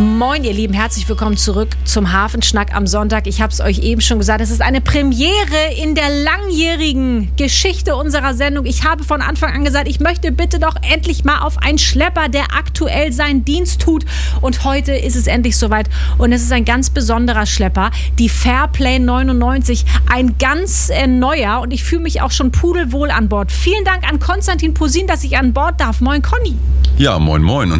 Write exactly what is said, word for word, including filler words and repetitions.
Moin, ihr Lieben, herzlich willkommen zurück zum Hafenschnack am Sonntag. Ich habe es euch eben schon gesagt, es ist eine Premiere in der langjährigen Geschichte unserer Sendung. Ich habe von Anfang an gesagt, ich möchte bitte doch endlich mal auf einen Schlepper, der aktuell seinen Dienst tut. Und heute ist es endlich soweit. Und es ist ein ganz besonderer Schlepper, die Fairplay neunundneunzig, ein ganz äh, neuer. Und ich fühle mich auch schon pudelwohl an Bord. Vielen Dank an Konstantin Posin, dass ich an Bord darf. Moin, Conny. Ja, moin, moin. Und